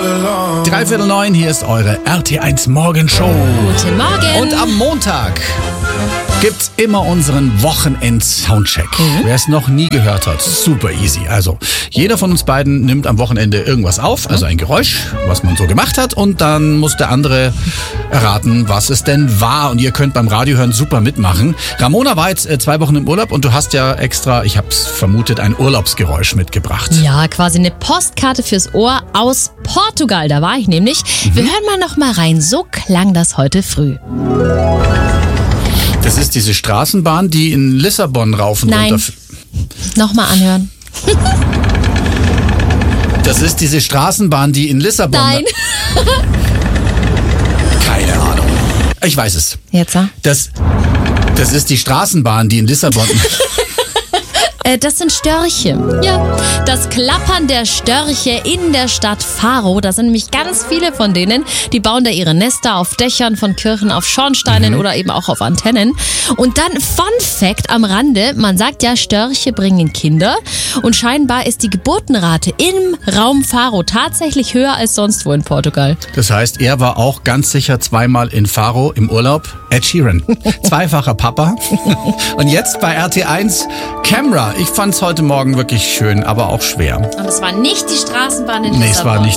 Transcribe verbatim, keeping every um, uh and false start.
Dreiviertel neun, hier ist eure R T eins Morgenshow. Guten Morgen. Und am Montag gibt's immer unseren Wochenend-Soundcheck. Mhm. Wer es noch nie gehört hat, super easy. Also, jeder von uns beiden nimmt am Wochenende irgendwas auf, also ein Geräusch, was man so gemacht hat, und dann muss der andere erraten, was es denn war. Und ihr könnt beim Radiohören super mitmachen. Ramona war jetzt äh, zwei Wochen im Urlaub und du hast ja extra, ich hab's vermutet, ein Urlaubsgeräusch mitgebracht. Ja, quasi eine Postkarte fürs Ohr aus Portugal. Da war ich nämlich. Mhm. Wir hören mal noch mal rein. So klang das heute früh. Das ist diese Straßenbahn, die in Lissabon rauf und Nein. runter... Nochmal anhören. Das ist diese Straßenbahn, die in Lissabon... Nein. Keine Ahnung. Ich weiß es. Jetzt, ja? Das, das ist die Straßenbahn, die in Lissabon... Äh, das sind Störche. Ja, das Klappern der Störche in der Stadt Faro. Da sind nämlich ganz viele von denen. Die bauen da ihre Nester auf Dächern von Kirchen, auf Schornsteinen mhm. oder eben auch auf Antennen. Und dann Fun Fact am Rande. Man sagt ja, Störche bringen Kinder. Und scheinbar ist die Geburtenrate im Raum Faro tatsächlich höher als sonst wo in Portugal. Das heißt, er war auch ganz sicher zweimal in Faro im Urlaub. Ed Sheeran. Zweifacher Papa. Und jetzt bei R T eins Camera. Ich fand's heute Morgen wirklich schön, aber auch schwer. Und es war nicht die Straßenbahn in Nee, es war Lissabon. nicht